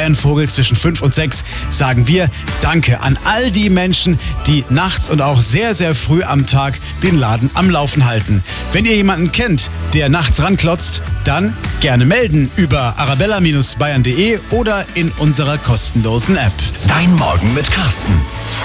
Bayernvogel zwischen 5 und 6 sagen wir Danke an all die Menschen, die nachts und auch sehr, sehr früh am Tag den Laden am Laufen halten. Wenn ihr jemanden kennt, der nachts ranklotzt, dann gerne melden über arabella-bayern.de oder in unserer kostenlosen App. Dein Morgen mit Carsten.